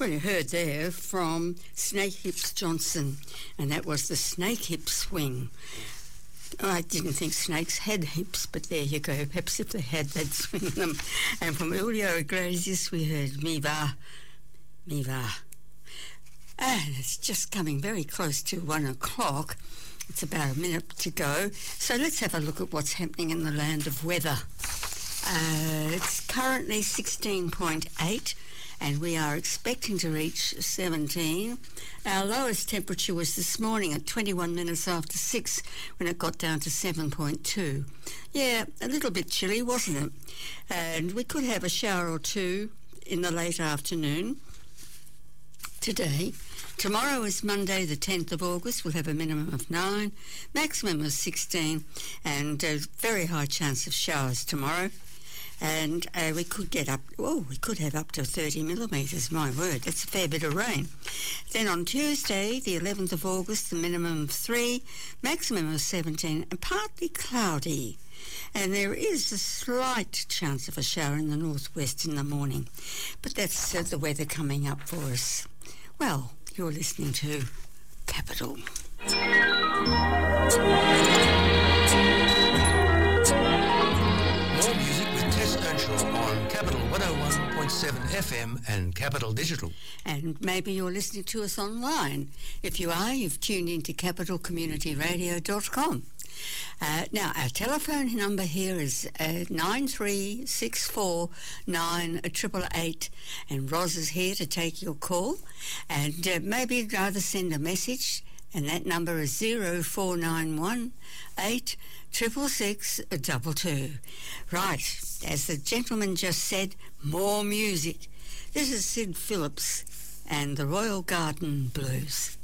we heard there from Snake Hips Johnson, and that was the Snake Hip Swing. I didn't think snakes had hips, but there you go. Perhaps if they had, they'd swing them. And from Julio Iglesias, we heard Mi Va, Mi Va. And it's just coming very close to 1 o'clock. It's about a minute to go. So let's have a look at what's happening in the land of weather. It's currently 16.8, and we are expecting to reach 17. Our lowest temperature was this morning at 21 minutes after 6, when it got down to 7.2. Yeah, a little bit chilly, wasn't it? And we could have a shower or two in the late afternoon today. Tomorrow is Monday, the 10th of August. We'll have a minimum of 9, maximum of 16, and a very high chance of showers tomorrow. And we could have up to 30 millimetres, my word, that's a fair bit of rain. Then on Tuesday, the 11th of August, the minimum of 3, maximum of 17, and partly cloudy. And there is a slight chance of a shower in the northwest in the morning. But that's the weather coming up for us. Well, you're listening to Capital. More music with Tess Earnshaw on Capital 101.7 FM and Capital Digital. And maybe you're listening to us online. If you are, you've tuned into capitalcommunityradio.com. Now, our telephone number here is 9364 9888, and Roz is here to take your call. And maybe you'd rather send a message, and that number is 0491 866 222. Right, as the gentleman just said, more music. This is Sid Phillips and the Royal Garden Blues.